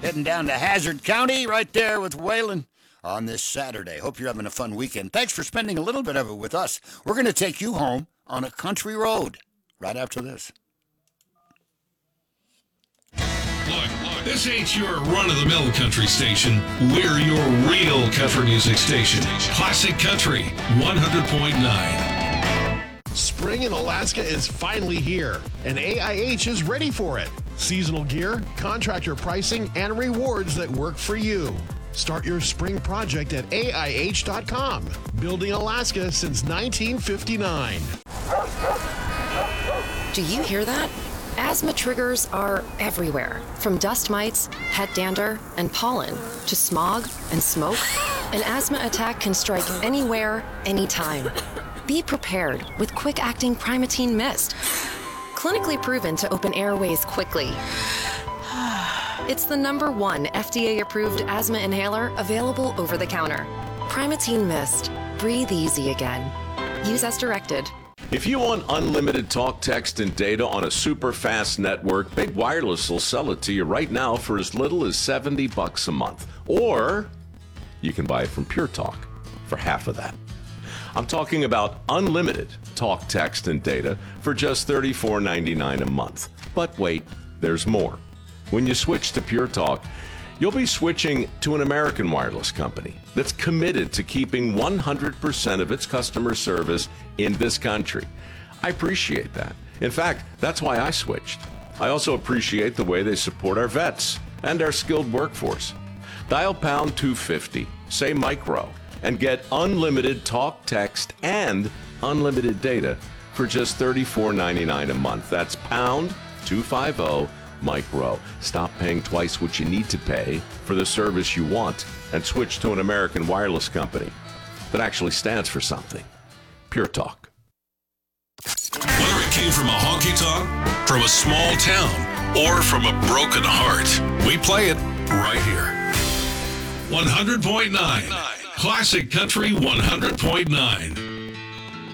Heading down to Hazard County, right there with Waylon on this Saturday. Hope you're having a fun weekend. Thanks for spending a little bit of it with us. We're going to take you home on a country road right after this. Look, this ain't your run-of-the-mill country station. We're your real country music station. Classic Country 100.9. Spring in Alaska is finally here, and AIH is ready for it. Seasonal gear, contractor pricing, and rewards that work for you. Start your spring project at AIH.com. Building Alaska since 1959. Do you hear that? Asthma triggers are everywhere, from dust mites, head dander, and pollen, to smog and smoke. An asthma attack can strike anywhere, anytime. Be prepared with quick-acting Primatene Mist. Clinically proven to open airways quickly. It's the #1 FDA-approved asthma inhaler available over the counter. Primatene Mist. Breathe easy again. Use as directed. If you want unlimited talk, text, and data on a super fast network, Big Wireless will sell it to you right now for as little as $70 a month. Or you can buy it from Pure Talk for half of that. I'm talking about unlimited talk, text, and data for just $34.99 a month. But wait, there's more. When you switch to Pure Talk, you'll be switching to an American wireless company that's committed to keeping 100% of its customer service in this country. I appreciate that. In fact, that's why I switched. I also appreciate the way they support our vets and our skilled workforce. Dial pound 250, say micro, and get unlimited talk, text, and unlimited data for just $34.99 a month. That's pound 250 micro. Stop paying twice what you need to pay for the service you want and switch to an American wireless company that actually stands for something. Pure Talk. Whether it came from a honky tonk, from a small town, or from a broken heart, we play it right here. 100.9. Classic Country 100.9.